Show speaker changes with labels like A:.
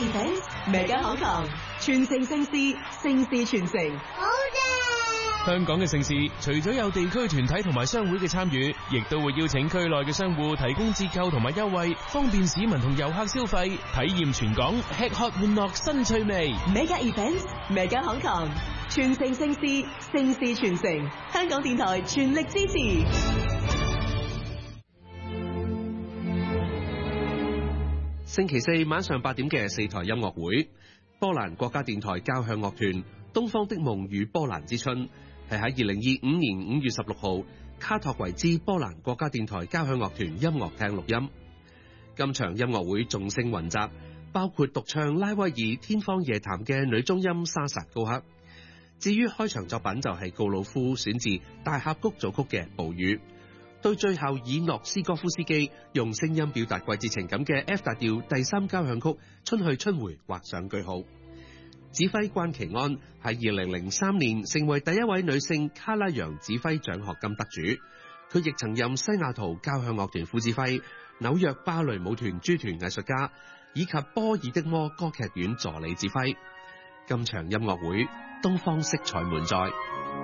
A: Events，Mega 康堂，傳承盛事，盛事傳承。
B: 好嘅！
C: 香港嘅盛事，除咗有地區團體同埋商會嘅參與，亦都會邀請區內嘅商戶提供折扣同埋優惠，方便市民同遊客消費，體驗全港吃喝玩樂新趣味。
A: Mega Events，Mega 康堂，傳承盛事，盛事傳承。香港電台全力支持。
D: 星期四晚上8點嘅4台音樂會，波蘭國家電台交響樂團《東方的夢與波蘭之春》係喺2025年5月16號卡托維茲波蘭國家電台交響樂團音樂廳錄音。今場音樂會眾星雲集，包括獨唱拉威爾《天方夜譚》嘅女中音莎薩高克。至於開場作品就係告魯夫選自大峽谷組曲嘅《暴雨》。對最後以諾斯哥夫斯基用聲音表達季節情感嘅 F 大調第3交響曲《春去春回》畫上句號。指揮關其安喺2003年成為第一位女性卡拉揚指揮獎學金得主，佢亦曾任西雅圖交響樂團副指揮、紐約芭蕾舞團駐團藝術家以及波爾的摩歌劇院助理指揮。今場音樂會東方色彩滿載。